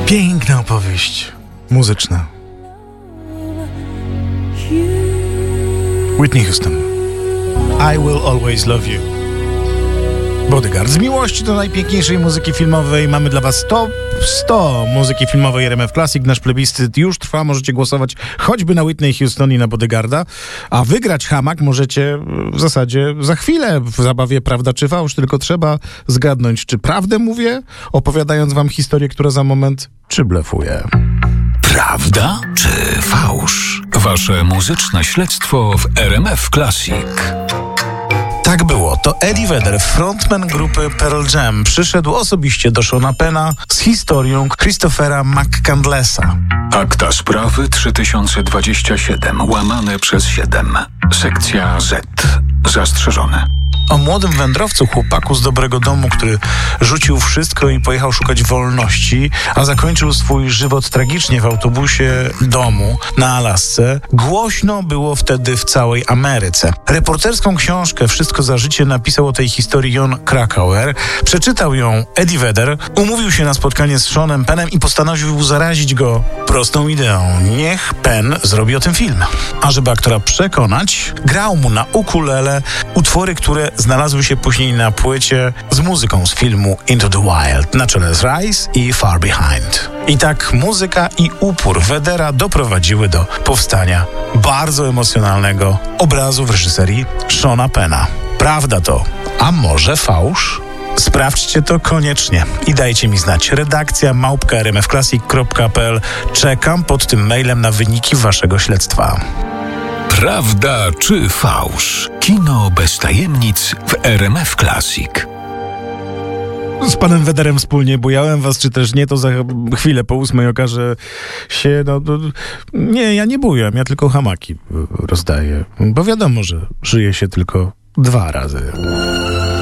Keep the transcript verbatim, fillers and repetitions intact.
Piękna opowieść muzyczna. Whitney Houston. I Will Always Love You. Bodyguard. Z miłości do najpiękniejszej muzyki filmowej mamy dla was top sto muzyki filmowej R M F Classic. Nasz plebiscyt już trwa, możecie głosować choćby na Whitney Houston i na Bodyguarda, a wygrać hamak możecie w zasadzie za chwilę w zabawie Prawda czy Fałsz, tylko trzeba zgadnąć, czy prawdę mówię, opowiadając wam historię, która za moment, czy blefuję. Prawda czy fałsz? Wasze muzyczne śledztwo w R M F Classic. Tak było. To Eddie Vedder, frontman grupy Pearl Jam, przyszedł osobiście do Seana Penna z historią Christophera McCandlessa. Akta sprawy trzy tysiące dwadzieścia siedem, łamane przez siedem. Sekcja Z. Zastrzeżone. O młodym wędrowcu, chłopaku z dobrego domu, który rzucił wszystko i pojechał szukać wolności, a zakończył swój żywot tragicznie w autobusie domu na Alasce. Głośno było wtedy w całej Ameryce. Reporterską książkę Wszystko za życie napisał o tej historii Jon Krakauer. Przeczytał ją Eddie Vedder, umówił się na spotkanie z Seanem Pennem i postanowił zarazić go prostą ideą. Niech Penn zrobi o tym film. A żeby aktora przekonać, grał mu na ukulele utwory, które znalazły się później na płycie z muzyką z filmu Into the Wild, na czele z Rise i Far Behind. I tak muzyka i upór Veddera doprowadziły do powstania bardzo emocjonalnego obrazu w reżyserii Seana Penna. Prawda to, a może fałsz? Sprawdźcie to koniecznie i dajcie mi znać. Redakcja małpka r m f classic kropka p l. Czekam pod tym mailem na wyniki waszego śledztwa. Prawda czy fałsz? Kino bez tajemnic w R M F Classic. Z panem Vedderem wspólnie bujałem was, czy też nie, to za chwilę po ósmej okaże się, no, no nie, ja nie bujam, ja tylko hamaki rozdaję, bo wiadomo, że żyje się tylko dwa razy.